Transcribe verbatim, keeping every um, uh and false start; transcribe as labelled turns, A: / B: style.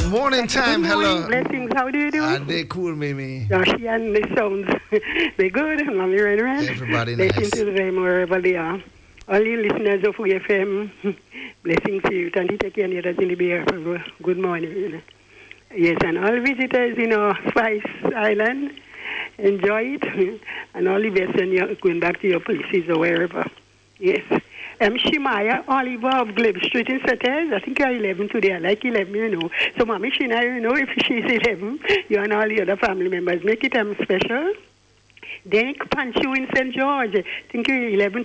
A: morning time.
B: Good morning,
A: Hello.
B: blessings. How do you do?
A: Ah, they cool, Mimi.
B: Josh and the sounds. They good. Mommy right around.
A: Everybody
B: Blessings
A: nice.
B: to them wherever they are. All you listeners of W F M, blessings to you. Thank you take care of in the beer. Good morning. Yes, and all visitors in our Spice Island, enjoy it. And all the best when you're going back to your places or wherever. Yes. Um, Shemaya Oliver of Glebe Street in Setters. I think you're eleven today. I like eleven, you know. So, Mommy Shina, you know, if she's eleven, you and all the other family members make it um, special. Then Panchu in Saint George. I think you're eleven